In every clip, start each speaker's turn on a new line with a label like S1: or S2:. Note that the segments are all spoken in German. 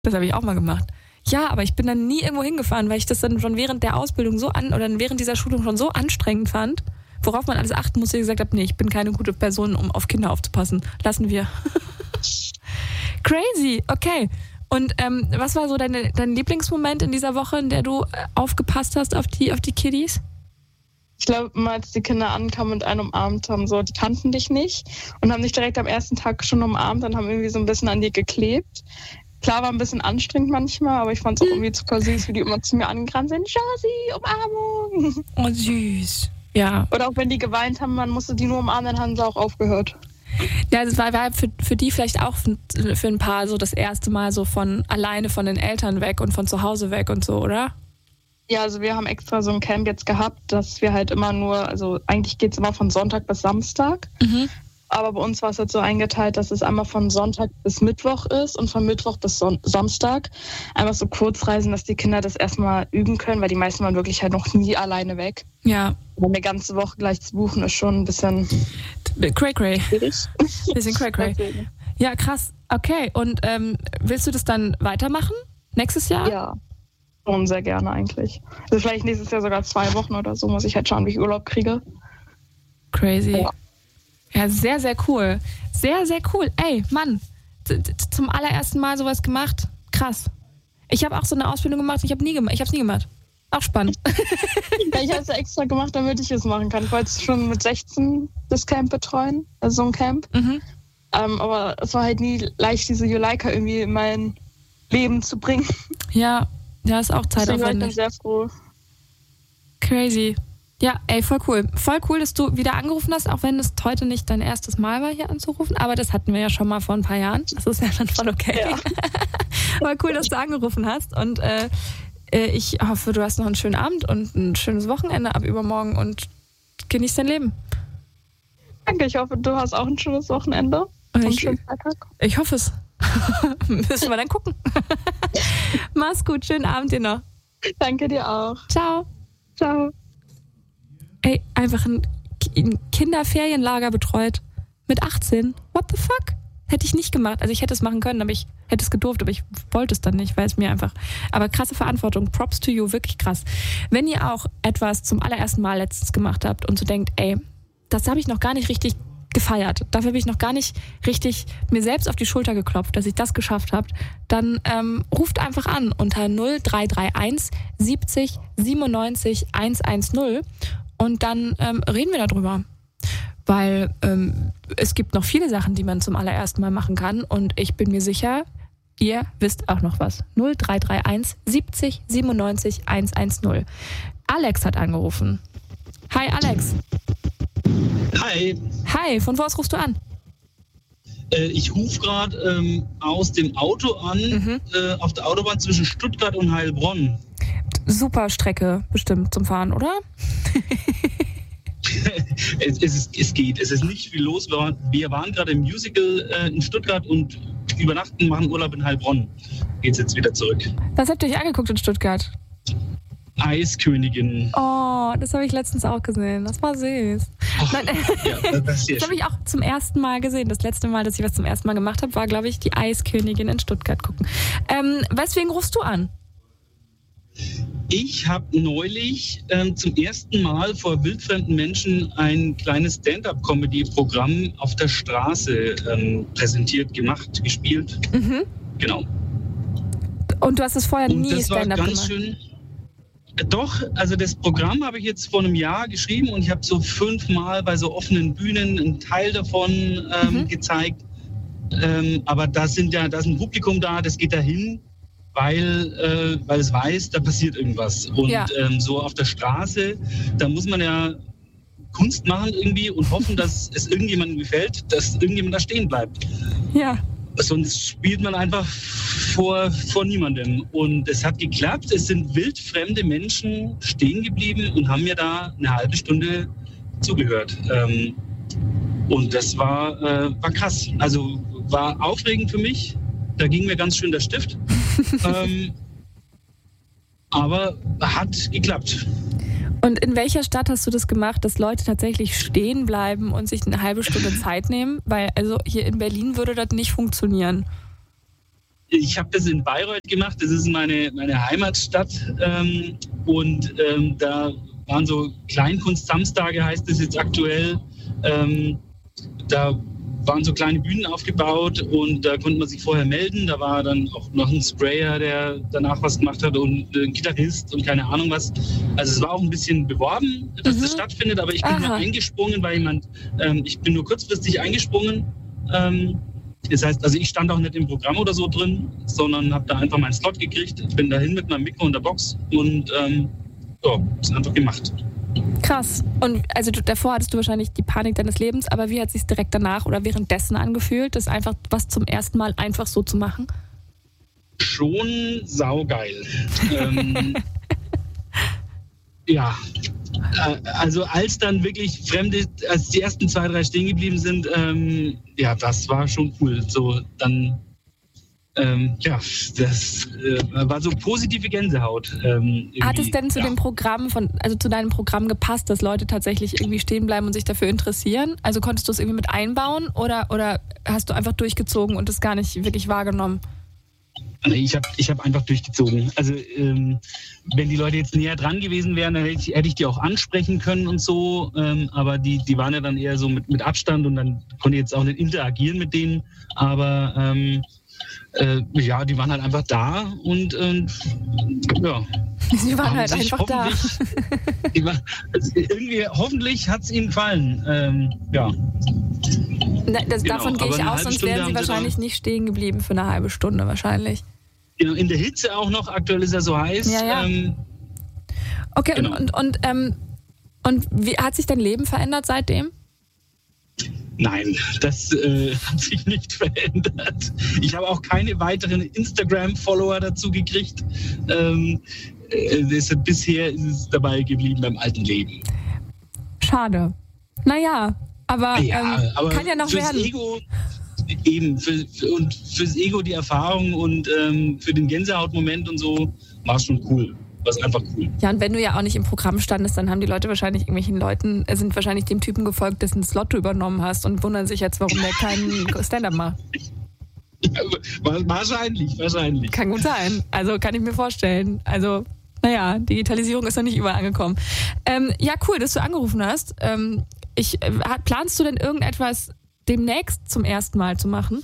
S1: Das habe ich auch mal gemacht. Ja, aber ich bin dann nie irgendwo hingefahren, weil ich das dann schon während der Ausbildung oder während dieser Schulung schon so anstrengend fand, worauf man alles achten musste, ich gesagt habe, nee, ich bin keine gute Person, um auf Kinder aufzupassen. Lassen wir. Crazy, okay. Und was war so dein Lieblingsmoment in dieser Woche, in der du aufgepasst hast auf die Kiddies?
S2: Ich glaube, als die Kinder ankamen und einen umarmt haben, so, die kannten dich nicht und haben dich direkt am ersten Tag schon umarmt und haben irgendwie so ein bisschen an dir geklebt. Klar, war ein bisschen anstrengend manchmal, aber ich fand es auch irgendwie super süß, wie die immer zu mir angerannt sind. Josie, Umarmung!
S1: Oh, süß. Ja.
S2: Oder auch wenn die geweint haben, man musste die nur umarmen, dann haben sie auch aufgehört.
S1: Ja, das war für die vielleicht auch für ein paar so das erste Mal so alleine von den Eltern weg und von zu Hause weg und so, oder?
S2: Ja, also wir haben extra so ein Camp jetzt gehabt, dass wir halt immer nur, also eigentlich geht es immer von Sonntag bis Samstag. Mhm. Aber bei uns war es jetzt so eingeteilt, dass es einmal von Sonntag bis Mittwoch ist und von Mittwoch bis Samstag. Einfach so Kurzreisen, dass die Kinder das erstmal üben können, weil die meisten waren wirklich halt noch nie alleine weg.
S1: Ja.
S2: Und eine ganze Woche gleich zu buchen ist schon ein bisschen
S1: cray-cray. Bisschen cray-cray. Ja, krass. Okay, und willst du das dann weitermachen? Nächstes Jahr?
S2: Ja, schon sehr gerne eigentlich. Also vielleicht nächstes Jahr sogar 2 Wochen oder so, muss ich halt schauen, wie ich Urlaub kriege.
S1: Crazy. Ja, sehr, sehr cool. Sehr, sehr cool. Ey, Mann, zum allerersten Mal sowas gemacht. Krass. Ich habe auch so eine Ausbildung gemacht, ich habe es nie gemacht. Auch spannend.
S2: Ja, ich habe es ja extra gemacht, damit ich es machen kann. Ich wollte schon mit 16 das Camp betreuen, also so ein Camp. Mhm. Aber es war halt nie leicht, diese Juleika irgendwie in mein Leben zu bringen.
S1: Ja, ist auch zeitaufwendig.
S2: Ich bin sehr froh.
S1: Crazy. Ja, ey, voll cool. Voll cool, dass du wieder angerufen hast, auch wenn es heute nicht dein erstes Mal war, hier anzurufen. Aber das hatten wir ja schon mal vor ein paar Jahren. Das ist ja dann voll okay. Ja. Aber cool, dass du angerufen hast. Und ich hoffe, du hast noch einen schönen Abend und ein schönes Wochenende ab übermorgen und genieß dein Leben.
S2: Danke, ich hoffe, du hast auch ein schönes Wochenende. Und einen schönen Freitag.
S1: Ich hoffe es. Müssen wir dann gucken. Mach's gut, schönen Abend dir noch.
S2: Danke dir auch.
S1: Ciao.
S2: Ciao.
S1: Ey, einfach ein Kinderferienlager betreut. Mit 18. What the fuck? Hätte ich nicht gemacht. Also ich hätte es machen können, aber ich hätte es gedurft, aber ich wollte es dann nicht, weil es mir einfach... Aber krasse Verantwortung. Props to you. Wirklich krass. Wenn ihr auch etwas zum allerersten Mal letztens gemacht habt und so denkt, ey, das habe ich noch gar nicht richtig gefeiert. Dafür habe ich noch gar nicht richtig mir selbst auf die Schulter geklopft, dass ich das geschafft habe. Dann ruft einfach an unter 0331 70 97 110 und dann reden wir darüber. Weil es gibt noch viele Sachen, die man zum allerersten Mal machen kann und ich bin mir sicher, ihr wisst auch noch was. 0331 70 97 110. Alex hat angerufen. Hi Alex.
S3: Hi.
S1: Hi, von wo aus rufst du an?
S3: Ich rufe gerade aus dem Auto an, auf der Autobahn zwischen Stuttgart und Heilbronn.
S1: Super Strecke bestimmt zum Fahren, oder?
S3: Es geht. Es ist nicht viel los. Wir waren gerade im Musical in Stuttgart und übernachten, machen Urlaub in Heilbronn. Geht's jetzt wieder zurück.
S1: Was habt ihr euch angeguckt in Stuttgart?
S3: Eiskönigin.
S1: Oh, das habe ich letztens auch gesehen. Das war süß.
S3: Och, nein, ja, das
S1: habe ich auch zum ersten Mal gesehen. Das letzte Mal, dass ich was zum ersten Mal gemacht habe, war, glaube ich, die Eiskönigin in Stuttgart gucken. Weswegen rufst du an?
S3: Ich habe neulich zum ersten Mal vor wildfremden Menschen ein kleines Stand-up-Comedy-Programm auf der Straße präsentiert, gemacht, gespielt. Mhm. Genau.
S1: Und du hast es vorher
S3: und
S1: nie Stand-up gemacht?
S3: Ganz schön. Doch, also das Programm habe ich jetzt vor einem Jahr geschrieben und ich habe so 5-mal bei so offenen Bühnen einen Teil davon gezeigt. Aber da ist ein Publikum da, das geht dahin, weil es weiß, da passiert irgendwas. Und
S1: ja.
S3: So auf der Straße, da muss man ja Kunst machen irgendwie und hoffen, dass es irgendjemandem gefällt, dass irgendjemand da stehen bleibt.
S1: Ja.
S3: Sonst spielt man einfach vor niemandem. Und es hat geklappt. Es sind wildfremde Menschen stehen geblieben und haben mir da eine halbe Stunde zugehört. Und das war krass. Also war aufregend für mich. Da ging mir ganz schön der Stift. Aber hat geklappt.
S1: Und in welcher Stadt hast du das gemacht, dass Leute tatsächlich stehen bleiben und sich eine halbe Stunde Zeit nehmen? Weil also hier in Berlin würde das nicht funktionieren.
S3: ich habe das in Bayreuth gemacht, das ist meine Heimatstadt und da waren so Kleinkunst-Samstage, heißt es jetzt aktuell. Da waren so kleine Bühnen aufgebaut und da konnte man sich vorher melden. Da war dann auch noch ein Sprayer, der danach was gemacht hat und ein Gitarrist und keine Ahnung was. Also es war auch ein bisschen beworben, dass das stattfindet, aber ich bin nur eingesprungen, weil ich bin nur kurzfristig eingesprungen. Das heißt, also ich stand auch nicht im Programm oder so drin, sondern habe da einfach meinen Slot gekriegt, bin dahin mit meinem Mikro und der Box und das einfach gemacht.
S1: Krass. Und also davor hattest du wahrscheinlich die Panik deines Lebens, aber wie hat es sich direkt danach oder währenddessen angefühlt, das einfach was zum ersten Mal einfach so zu machen?
S3: Schon saugeil. Ja. Also als dann wirklich Fremde, als die ersten 2, 3 stehen geblieben sind, das war schon cool. So dann das war so positive Gänsehaut.
S1: Hat es denn zu dem Programm zu deinem Programm gepasst, dass Leute tatsächlich irgendwie stehen bleiben und sich dafür interessieren? Also konntest du es irgendwie mit einbauen oder hast du einfach durchgezogen und es gar nicht wirklich wahrgenommen?
S3: Ich hab einfach durchgezogen. Also wenn die Leute jetzt näher dran gewesen wären, dann hätte ich die auch ansprechen können und so. Aber die waren ja dann eher so mit Abstand und dann konnte ich jetzt auch nicht interagieren mit denen. Aber die waren halt einfach da und ja.
S1: Sie waren halt einfach da.
S3: Irgendwie, hoffentlich hat es ihnen gefallen. Ja.
S1: Davon gehe ich aus, sonst wären sie wahrscheinlich nicht stehen geblieben für eine halbe Stunde wahrscheinlich.
S3: Genau, in der Hitze auch noch, aktuell ist er so heiß.
S1: Ja. Okay, genau. Und wie hat sich dein Leben verändert seitdem?
S3: Nein, das hat sich nicht verändert. Ich habe auch keine weiteren Instagram-Follower dazu gekriegt. Bisher ist es dabei geblieben beim alten Leben.
S1: Schade. Naja, aber kann ja noch werden.
S3: Ego, eben, fürs Ego die Erfahrung und für den Gänsehautmoment und so war es schon cool. Das ist einfach cool.
S1: Ja, und wenn du ja auch nicht im Programm standest, dann haben die Leute wahrscheinlich sind wahrscheinlich dem Typen gefolgt, dessen Slot du übernommen hast und wundern sich jetzt, warum der keinen Stand-up macht.
S3: Ja, wahrscheinlich.
S1: Kann gut sein. Also kann ich mir vorstellen. Also, naja, Digitalisierung ist noch nicht überall angekommen. Ja, cool, dass du angerufen hast. Planst du denn irgendetwas demnächst zum ersten Mal zu machen?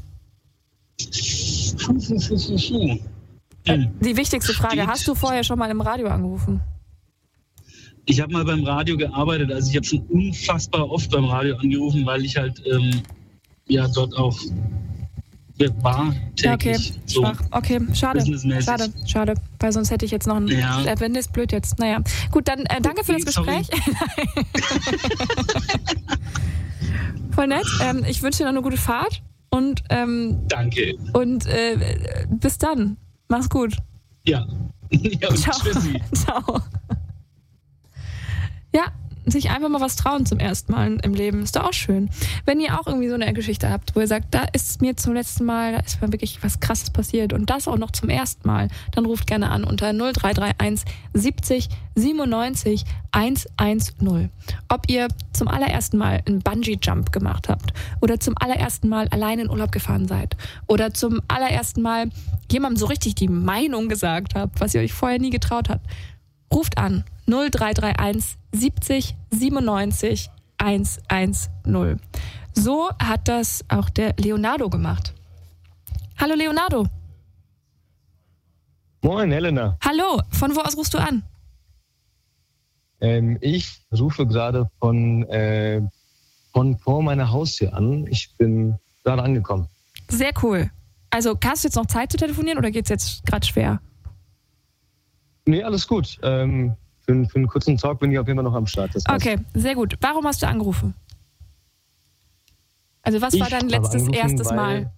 S1: Die wichtigste Frage, hast du vorher schon mal im Radio angerufen?
S3: Ich habe mal beim Radio gearbeitet, also ich habe schon unfassbar oft beim Radio angerufen, weil ich halt dort auch war täglich.
S1: Ja, okay,
S3: so
S1: schwach. Okay, schade, weil sonst hätte ich jetzt noch einen... Ja. Wenn das ist blöd jetzt. Naja, gut, dann danke für das Gespräch. Voll nett. Ich wünsche dir noch eine gute Fahrt und
S3: danke.
S1: Und bis dann. Mach's gut.
S3: Ja. Ja, und
S1: ciao.
S3: Tschüssi.
S1: Ciao. Ja, sich einfach mal was trauen zum ersten Mal im Leben. Ist doch auch schön. Wenn ihr auch irgendwie so eine Geschichte habt, wo ihr sagt, da ist mir zum letzten Mal, da ist mir wirklich was Krasses passiert und das auch noch zum ersten Mal, dann ruft gerne an unter 0331 70 97 110. Ob ihr zum allerersten Mal einen Bungee-Jump gemacht habt oder zum allerersten Mal allein in Urlaub gefahren seid oder zum allerersten Mal jemandem so richtig die Meinung gesagt habt, was ihr euch vorher nie getraut habt. Ruft an 0331 70 97 110. So hat das auch der Leonardo gemacht. Hallo Leonardo.
S4: Moin Helena.
S1: Hallo, von wo aus rufst du an?
S4: Ich rufe gerade von vor meiner Haustür an. Ich bin gerade angekommen.
S1: Sehr cool. Also hast du jetzt noch Zeit zu telefonieren oder geht's jetzt gerade schwer?
S4: Nee, alles gut. Für einen kurzen Talk bin ich auf jeden Fall noch am Start.
S1: Okay, sehr gut. Warum hast du angerufen? Also was war dein erstes Mal?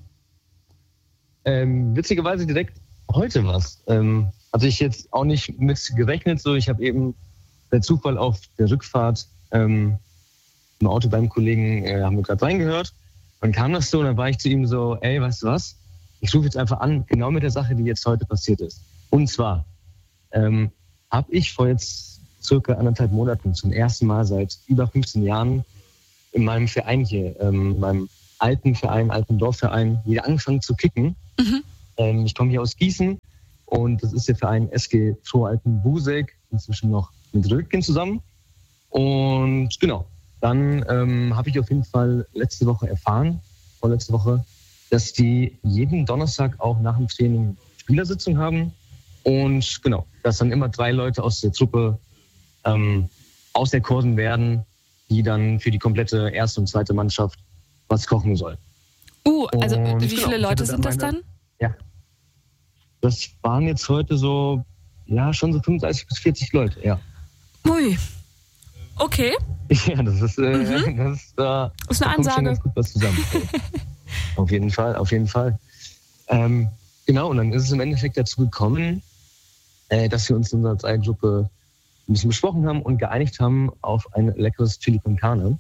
S4: Witzigerweise direkt heute was. Hatte ich jetzt auch nicht mit gerechnet. So, ich habe eben per Zufall auf der Rückfahrt im Auto beim Kollegen, haben wir gerade reingehört. Dann kam das so und dann war ich zu ihm so, ey, weißt du was? Ich rufe jetzt einfach an, genau mit der Sache, die jetzt heute passiert ist. Und zwar habe ich vor jetzt circa 1,5 Monaten zum ersten Mal seit über 15 Jahren in meinem Verein hier, meinem alten Dorfverein, wieder angefangen zu kicken. Mhm. Ich komme hier aus Gießen und das ist der Verein SG Troalpen Busek, inzwischen noch mit Röttgen zusammen. Und genau, dann habe ich auf jeden Fall vorletzte Woche, dass die jeden Donnerstag auch nach dem Training Spielersitzung haben. Und genau, dass dann immer 3 Leute aus der Truppe auserkoren werden, die dann für die komplette erste und zweite Mannschaft was kochen sollen.
S1: Also
S4: und
S1: wie viele Leute sind das dann?
S4: Ja, das waren jetzt heute so, ja, schon so 35 bis 40 Leute, ja.
S1: Ui, okay.
S4: Ja, das ist
S1: eine Ansage.
S4: Schon ganz gut was zusammen. Auf jeden Fall. Genau, und dann ist es im Endeffekt dazu gekommen, dass wir uns in unserer 3-Gruppe ein bisschen besprochen haben und geeinigt haben auf ein leckeres Chili con Carne.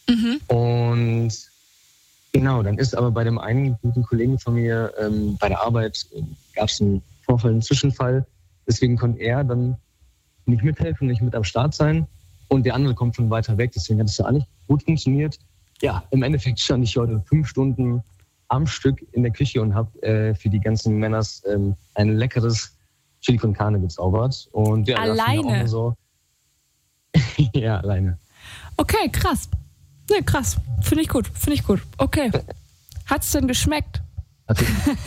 S4: Und genau, dann ist aber bei dem einen guten Kollegen von mir bei der Arbeit gab es einen Vorfall, einen Zwischenfall. Deswegen konnte er dann nicht mithelfen, nicht mit am Start sein. Und der andere kommt von weiter weg. Deswegen hat es ja eigentlich gut funktioniert. Ja, im Endeffekt stand ich heute 5 Stunden am Stück in der Küche und habe für die ganzen Männers ein leckeres Chili con Carne gezaubert. Und ja,
S1: alleine?
S4: So. Ja, alleine.
S1: Okay, krass. Ne, krass. Finde ich gut. Okay. Hat's denn geschmeckt?
S4: Also,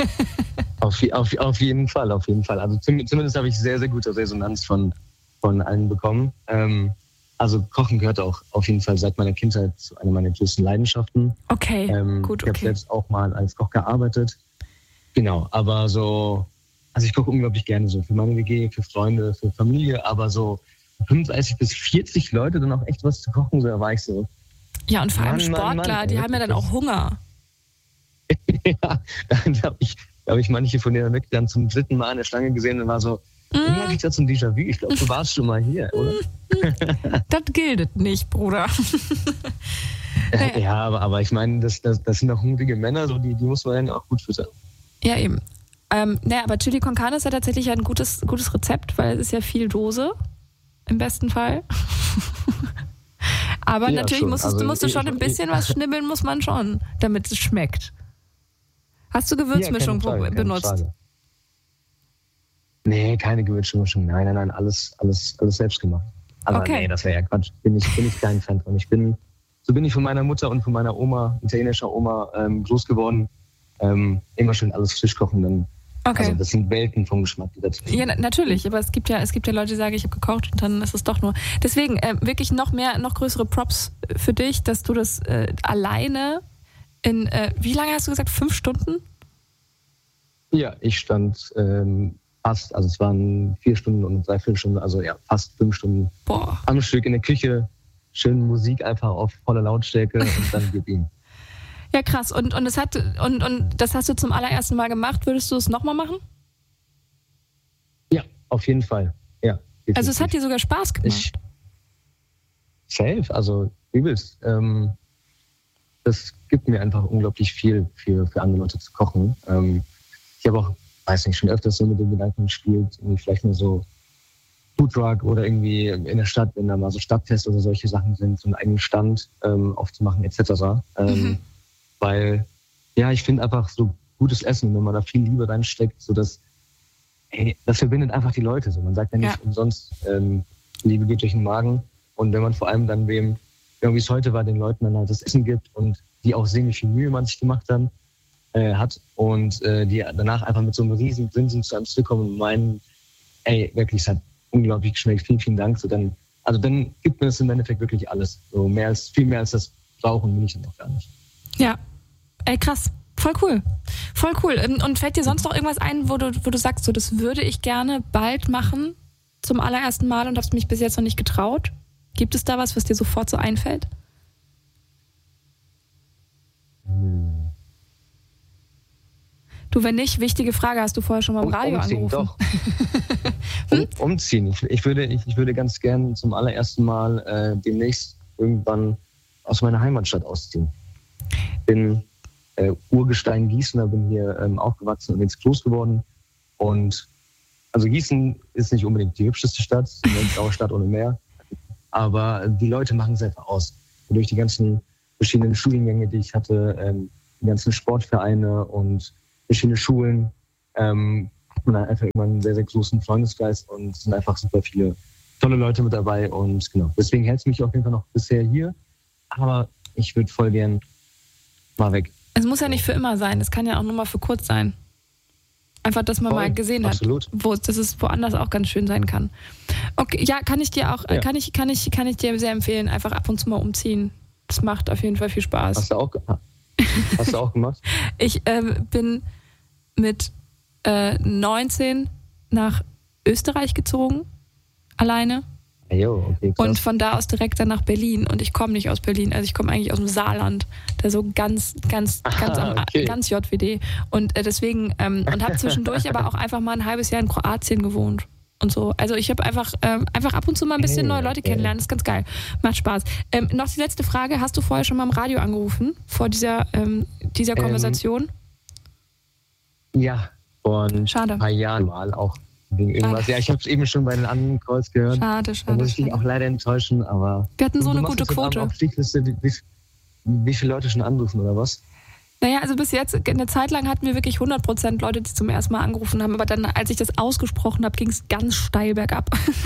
S4: auf jeden Fall. Also zumindest habe ich sehr, sehr gute Resonanz von allen bekommen. Also Kochen gehört auch auf jeden Fall seit meiner Kindheit zu einer meiner größten Leidenschaften.
S1: Okay, gut,
S4: Ich habe selbst auch mal als Koch gearbeitet. Genau, aber so, also ich koche unglaublich gerne so für meine WG, für Freunde, für Familie, aber so 35 bis 40 Leute dann auch echt was zu kochen, so da war ich so.
S1: Ja, und vor allem Sportler, die haben ja dann auch Hunger.
S4: Ja, da hab ich manche von denen wirklich dann zum 3. Mal an der Schlange gesehen und war so, habe ich da zum Déjà-vu? Ich glaube, du warst schon mal hier, oder?
S1: Das gilt nicht, Bruder.
S4: Ja, aber ich meine, das sind doch hungrige Männer, so die muss man dann auch gut füttern.
S1: Ja, eben. Aber Chili con Carne ist ja tatsächlich ein gutes Rezept, weil es ist ja viel Dose, im besten Fall. Aber ja, natürlich musst du schon ein bisschen was schnibbeln, muss man schon, damit es schmeckt. Hast du Gewürzmischung benutzt?
S4: Nee, keine Gewürzmischung. Nein, alles selbst gemacht. Aber
S1: okay.
S4: Nee, das wäre ja Quatsch. Bin ich kein Fan von. So bin ich von meiner Mutter und von meiner Oma, italienischer Oma, groß geworden. Immer schön alles frisch kochen. Dann,
S1: okay.
S4: Also das sind Welten vom Geschmack, die dazu.
S1: Ja, natürlich. Aber es gibt ja Leute, die sagen, ich habe gekocht und dann ist es doch nur. Deswegen wirklich noch größere Props für dich, dass du das alleine in, wie lange hast du gesagt? 5 Stunden?
S4: Ja, ich stand fast, also es waren 4 Stunden und 3/4 Stunden, also ja, fast 5 Stunden am Stück in der Küche. Schön Musik einfach auf voller Lautstärke und dann gib ihm.
S1: Ja, krass. Und das hast du zum allerersten Mal gemacht. Würdest du es nochmal machen?
S4: Ja, auf jeden Fall. Ja, definitiv.
S1: Also es hat dir sogar Spaß gemacht?
S4: Safe, also übelst. Das gibt mir einfach unglaublich viel für andere Leute zu kochen. Ich habe auch, weiß nicht, schon öfters so mit dem Gedanken gespielt, irgendwie vielleicht mal so Foodtruck oder irgendwie in der Stadt, wenn da mal so Stadtfest oder solche Sachen sind, so einen eigenen Stand aufzumachen etc. Weil, ja, ich finde einfach so gutes Essen, wenn man da viel Liebe reinsteckt, so das verbindet einfach die Leute. So. Man sagt ja nicht umsonst, Liebe geht durch den Magen. Und wenn man vor allem dann wie es heute war, den Leuten dann halt das Essen gibt und die auch sehen, wie viel Mühe man sich gemacht hat und die danach einfach mit so einem riesen Grinsen zu einem zurückkommen und meinen, wirklich, es hat unglaublich geschmeckt, vielen, vielen Dank. So dann gibt mir das im Endeffekt wirklich alles. So viel mehr als das brauchen will ich dann auch gar nicht.
S1: Ja, krass. Voll cool. Und fällt dir sonst noch irgendwas ein, wo du sagst, so das würde ich gerne bald machen zum allerersten Mal und hab's mich bis jetzt noch nicht getraut? Gibt es da was dir sofort so einfällt? Du, wenn nicht, wichtige Frage, hast du vorher schon mal im Radio angerufen?
S4: Doch. Umziehen. Ich würde ganz gern zum allerersten Mal demnächst irgendwann aus meiner Heimatstadt ausziehen. Bin Urgestein Gießener, bin hier aufgewachsen und jetzt groß geworden. Und also Gießen ist nicht unbedingt die hübscheste Stadt, eine blaue Stadt ohne Meer. Aber die Leute machen es einfach aus. Und durch die ganzen verschiedenen Studiengänge, die ich hatte, die ganzen Sportvereine und verschiedene Schulen, hat man dann einfach immer einen sehr, sehr großen Freundeskreis und es sind einfach super viele tolle Leute mit dabei und genau. Deswegen hält es mich auf jeden Fall noch bisher hier, aber ich würde voll gern mal weg.
S1: Es muss ja nicht für immer sein, es kann ja auch nur mal für kurz sein. Einfach, dass man mal gesehen hat, dass es woanders auch ganz schön sein kann. Okay, ja, kann ich dir auch, kann ich dir sehr empfehlen, einfach ab und zu mal umziehen. Das macht auf jeden Fall viel Spaß.
S4: Hast du auch gemacht?
S1: Ich bin mit 19 nach Österreich gezogen, alleine.
S4: Okay,
S1: und von da aus direkt dann nach Berlin. Und ich komme nicht aus Berlin, also ich komme eigentlich aus dem Saarland, da so ganz JWD. Und deswegen, und habe zwischendurch aber auch einfach mal ein halbes Jahr in Kroatien gewohnt und so. Also ich habe einfach ab und zu mal ein bisschen neue Leute kennenlernen, das ist ganz geil. Macht Spaß. Noch die letzte Frage, hast du vorher schon mal im Radio angerufen, vor dieser Konversation?
S4: Ja, vor ein paar Jahren mal auch. Wegen irgendwas. Ja, ich habe es eben schon bei den anderen Calls gehört.
S1: Schade.
S4: Da muss ich dich auch leider enttäuschen, aber...
S1: Wir hatten so eine gute Quote.
S4: Wie viele Leute schon anrufen, oder was?
S1: Naja, also bis jetzt, eine Zeit lang hatten wir wirklich 100% Leute, die zum ersten Mal angerufen haben, aber dann, als ich das ausgesprochen habe, ging es ganz steil bergab.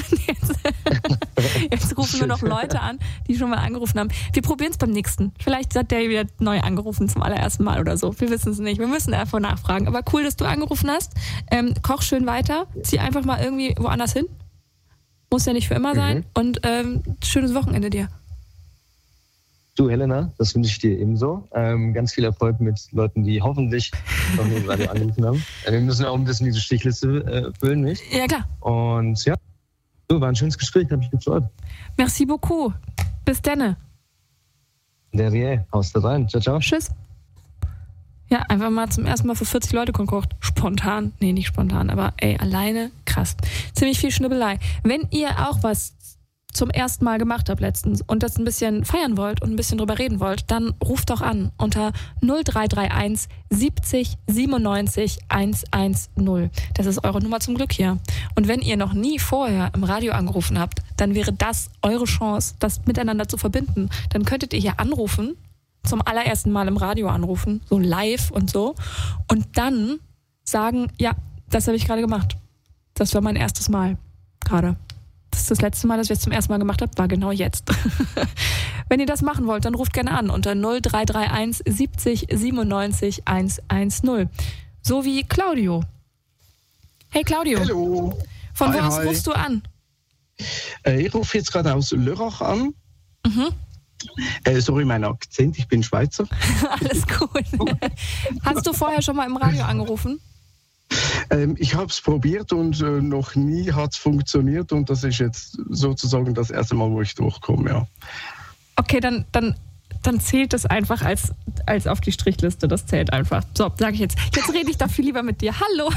S1: Jetzt rufen wir noch Leute an, die schon mal angerufen haben. Wir probieren es beim nächsten. Vielleicht hat der wieder neu angerufen zum allerersten Mal oder so. Wir wissen es nicht. Wir müssen einfach nachfragen. Aber cool, dass du angerufen hast. Koch schön weiter. Zieh einfach mal irgendwie woanders hin. Muss ja nicht für immer sein. Und schönes Wochenende dir.
S4: Du, Helena, das wünsche ich dir ebenso. Ganz viel Erfolg mit Leuten, die hoffentlich noch nie im Radio angerufen haben. Wir müssen ja auch ein bisschen diese Strichliste füllen, nicht?
S1: Ja, klar.
S4: Und ja, war ein schönes Gespräch, hat mich gefreut.
S1: Merci beaucoup. Bis denne.
S4: Derrière, haust da rein. Ciao, ciao.
S1: Tschüss. Ja, einfach mal zum ersten Mal für 40 Leute gekocht. Spontan. Nee, nicht spontan, aber alleine krass. Ziemlich viel Schnibbelei. Wenn ihr auch was zum ersten Mal gemacht habt letztens und das ein bisschen feiern wollt und ein bisschen drüber reden wollt, dann ruft doch an unter 0331 70 97 110. Das ist eure Nummer zum Glück hier. Und wenn ihr noch nie vorher im Radio angerufen habt, dann wäre das eure Chance, das miteinander zu verbinden. Dann könntet ihr hier anrufen, zum allerersten Mal im Radio anrufen, so live und so, und dann sagen, ja, das habe ich gerade gemacht. Das war mein erstes Mal gerade. Das letzte Mal, dass wir es zum ersten Mal gemacht haben, war genau jetzt. Wenn ihr das machen wollt, dann ruft gerne an unter 0331 70 97 110. So wie Claudio. Hey Claudio.
S5: Hallo.
S1: Von wo aus rufst du an?
S5: Ich rufe jetzt gerade aus Lörrach an. Sorry, mein Akzent, ich bin Schweizer.
S1: Alles gut. Hast du vorher schon mal im Radio angerufen?
S5: Ich habe es probiert und noch nie hat es funktioniert und das ist jetzt sozusagen das erste Mal, wo ich durchkomme, ja. Okay,
S1: dann zählt das einfach als auf die Strichliste, das zählt einfach. So, sage ich jetzt. Jetzt rede ich doch viel lieber mit dir. Hallo!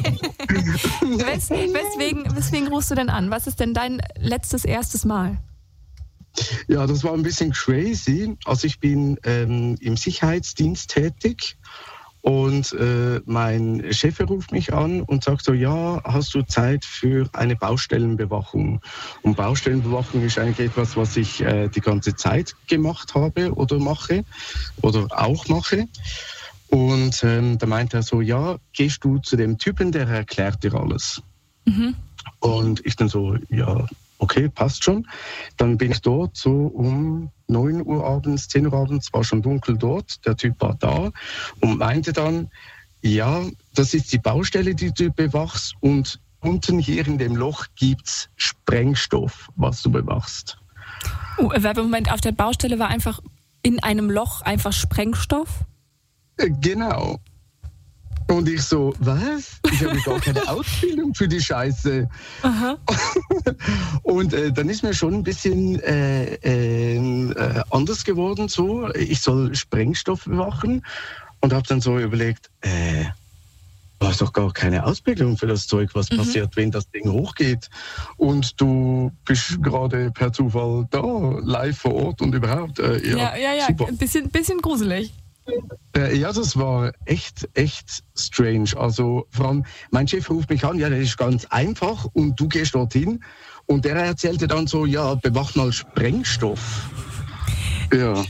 S1: Weswegen rufst du denn an? Was ist denn dein erstes Mal?
S5: Ja, das war ein bisschen crazy. Also ich bin im Sicherheitsdienst tätig. Und mein Chef ruft mich an und sagt so, ja, hast du Zeit für eine Baustellenbewachung? Und Baustellenbewachung ist eigentlich etwas, was ich die ganze Zeit gemacht habe oder mache oder auch mache. Und da meint er so, ja, gehst du zu dem Typen, der erklärt dir alles. Und ich dann so, ja, okay, passt schon. Dann bin ich dort so um 9 Uhr abends, 10 Uhr abends, war schon dunkel dort. Der Typ war da und meinte dann, ja, das ist die Baustelle, die du bewachst und unten hier in dem Loch gibt's Sprengstoff, was du bewachst.
S1: Moment, auf der Baustelle war einfach in einem Loch einfach Sprengstoff?
S5: Genau. Und ich so, was? Ich habe gar keine Ausbildung für die Scheiße. Aha. Und dann ist mir schon ein bisschen anders geworden. So, ich soll Sprengstoff bewachen und habe dann so überlegt, du hast doch gar keine Ausbildung für das Zeug, was passiert, wenn das Ding hochgeht. Und du bist gerade per Zufall da, live vor Ort und überhaupt.
S1: Ja, super. Ein bisschen gruselig.
S5: Ja, das war echt strange. Also vor allem, mein Chef ruft mich an, ja, das ist ganz einfach und du gehst dorthin und der erzählte dann so, ja, bewach mal Sprengstoff. Ja.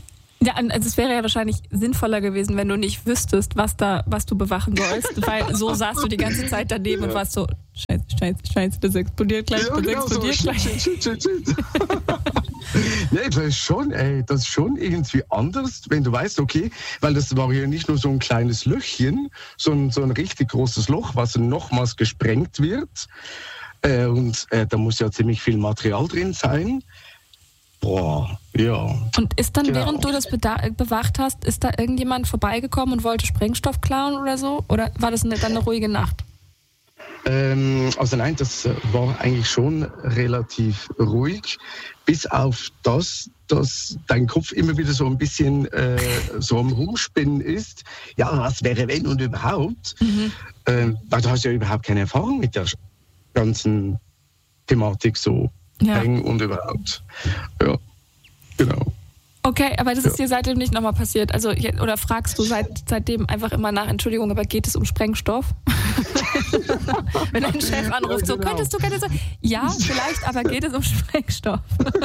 S1: Ja, also es wäre ja wahrscheinlich sinnvoller gewesen, wenn du nicht wüsstest, was du bewachen sollst, weil so saßt du die ganze Zeit daneben und warst so, scheiße, das explodiert gleich,
S5: Shit. Nee, das ist schon irgendwie anders, wenn du weißt, okay, weil das war ja nicht nur so ein kleines Löchchen, so ein richtig großes Loch, was nochmals gesprengt wird. Und da muss ja ziemlich viel Material drin sein. Boah, ja.
S1: Und ist dann, während du das bewacht hast, ist da irgendjemand vorbeigekommen und wollte Sprengstoff klauen oder so? Oder war das dann eine ruhige Nacht?
S5: Also nein, das war eigentlich schon relativ ruhig, bis auf das, dass dein Kopf immer wieder so ein bisschen so am Rumspinnen ist. Ja, was wäre wenn und überhaupt? Weil du hast ja überhaupt keine Erfahrung mit der ganzen Thematik so eng und überhaupt. Ja, genau.
S1: Okay, aber das ist dir seitdem nicht nochmal passiert? Also, oder fragst du seitdem einfach immer nach, Entschuldigung, aber geht es um Sprengstoff? Wenn dein Chef anruft, so, könntest du, ja, vielleicht, aber geht es um Sprengstoff?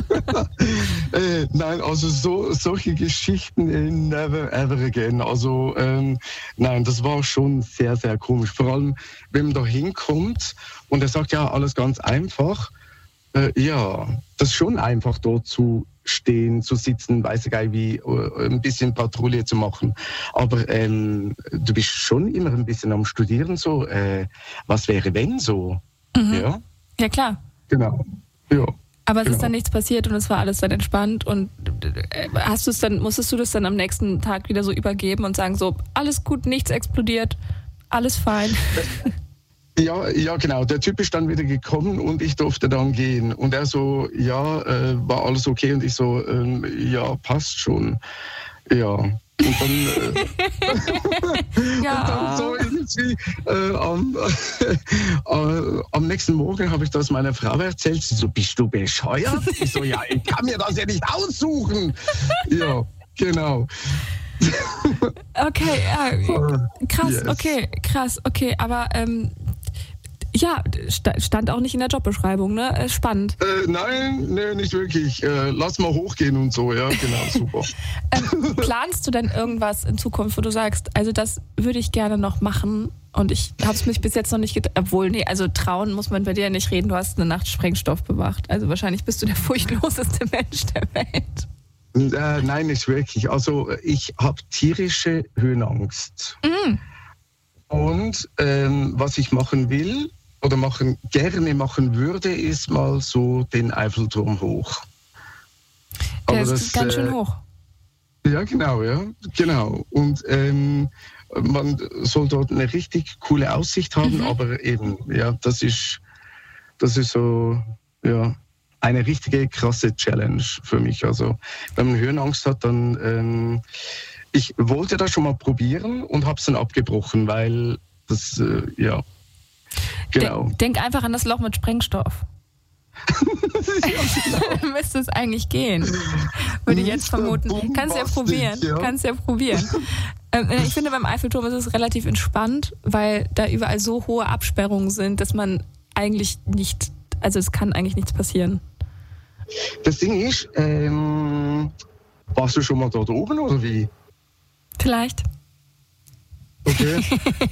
S5: Nein, also solche Geschichten never ever again. Also nein, das war schon sehr, sehr komisch. Vor allem, wenn man da hinkommt und er sagt, ja, alles ganz einfach. Ja, das ist schon einfach, dort zu stehen, zu sitzen, weiß ich gar nicht wie, ein bisschen Patrouille zu machen. Aber du bist schon immer ein bisschen am Studieren, so, was wäre wenn so? Ja?
S1: Ja, klar.
S5: Genau. Ja.
S1: Aber es ist dann nichts passiert und es war alles dann entspannt und musstest du das dann am nächsten Tag wieder so übergeben und sagen so, alles gut, nichts explodiert, alles fein.
S5: Ja, genau. Der Typ ist dann wieder gekommen und ich durfte dann gehen. Und er so, ja, war alles okay? Und ich so, ja, passt schon. Ja. Und dann,
S1: ja.
S5: Und dann so irgendwie am nächsten Morgen habe ich das meiner Frau erzählt. Sie so, bist du bescheuert? Ich so, ja, ich kann mir das ja nicht aussuchen. Ja, genau.
S1: Okay, krass, yes. Krass, aber ja, stand auch nicht in der Jobbeschreibung, ne? Spannend.
S5: Nein, nicht wirklich. Lass mal hochgehen und so, ja, genau, super.
S1: Planst du denn irgendwas in Zukunft, wo du sagst, also das würde ich gerne noch machen und ich habe es mich bis jetzt noch nicht also trauen muss man bei dir ja nicht reden, du hast eine Nacht Sprengstoff bewacht, also wahrscheinlich bist du der furchtloseste Mensch der Welt.
S5: Nein, nicht wirklich. Also ich habe tierische Höhenangst. Und was ich machen will oder gerne machen würde, ist mal so den Eiffelturm hoch.
S1: Der ist ganz schön hoch.
S5: Ja, genau. Und man soll dort eine richtig coole Aussicht haben, aber eben, ja, das ist so, ja, eine richtige krasse Challenge für mich. Also wenn man Höhenangst hat, dann ich wollte das schon mal probieren und habe es dann abgebrochen, weil das, ja, genau.
S1: Denk einfach an das Loch mit Sprengstoff. Müsste es eigentlich gehen, würde ich jetzt vermuten. Kannst ja probieren. Ich finde, beim Eiffelturm ist es relativ entspannt, weil da überall so hohe Absperrungen sind, dass man eigentlich nicht, also es kann eigentlich nichts passieren.
S5: Das Ding ist, warst du schon mal dort oben oder wie?
S1: Vielleicht.
S5: Okay.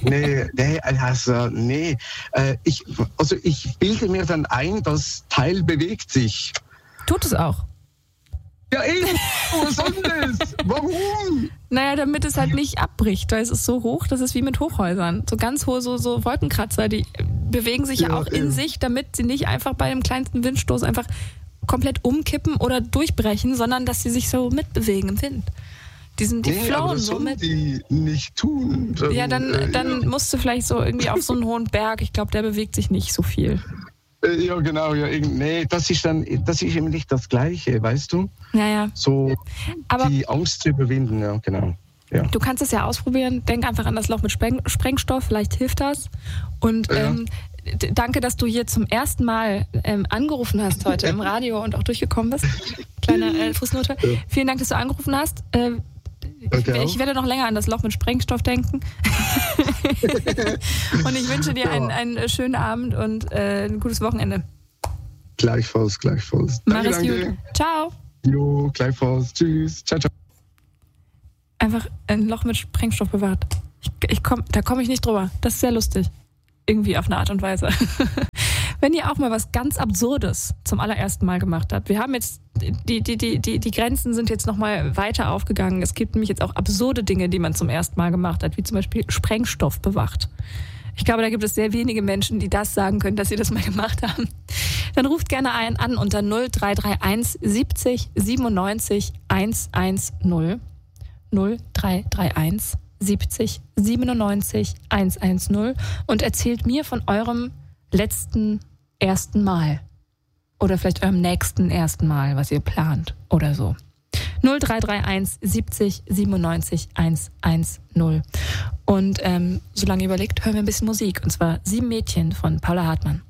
S5: Nee. Ich bilde mir dann ein, das Teil bewegt sich.
S1: Tut es auch.
S5: Ja, eben. Was soll denn das? Warum?
S1: Naja, damit es halt nicht abbricht, weil es ist so hoch, das ist wie mit Hochhäusern. So ganz hohe, so Wolkenkratzer, die bewegen sich ja auch in sich, damit sie nicht einfach bei dem kleinsten Windstoß einfach komplett umkippen oder durchbrechen, sondern dass sie sich so mitbewegen im Wind. Die flowen so mit.
S5: Die nicht tun.
S1: Dann musst du vielleicht so irgendwie auf so einen hohen Berg. Ich glaube, der bewegt sich nicht so viel.
S5: Ja, genau. Ja, nee, das ist eben nicht das Gleiche, weißt du?
S1: Ja.
S5: So aber die Angst zu überwinden, ja, genau. Ja.
S1: Du kannst es ja ausprobieren. Denk einfach an das Loch mit Sprengstoff. Vielleicht hilft das. Und danke, dass du hier zum ersten Mal angerufen hast heute im Radio und auch durchgekommen bist. Kleine Fußnote. Ja. Vielen Dank, dass du angerufen hast. Ich werde noch länger an das Loch mit Sprengstoff denken. Und ich wünsche dir einen schönen Abend und ein gutes Wochenende.
S5: Gleichfalls.
S1: Mach es gut. Ciao.
S5: Jo, gleichfalls. Tschüss. Ciao, ciao.
S1: einfach ein Loch mit Sprengstoff bewahrt. Da komme ich nicht drüber. Das ist sehr lustig. Irgendwie auf eine Art und Weise. Wenn ihr auch mal was ganz Absurdes zum allerersten Mal gemacht habt. Wir haben jetzt, die Grenzen sind jetzt nochmal weiter aufgegangen. Es gibt nämlich jetzt auch absurde Dinge, die man zum ersten Mal gemacht hat, wie zum Beispiel Sprengstoff bewacht. Ich glaube, da gibt es sehr wenige Menschen, die das sagen können, dass sie das mal gemacht haben. Dann ruft gerne einen an unter 0331 70 97 110. 0331 70 97 110 und erzählt mir von eurem letzten ersten Mal. Oder vielleicht eurem nächsten ersten Mal, was ihr plant oder so. 0331 70 97 110. Und solange ihr überlegt, hören wir ein bisschen Musik. Und zwar 7 Mädchen von Paula Hartmann.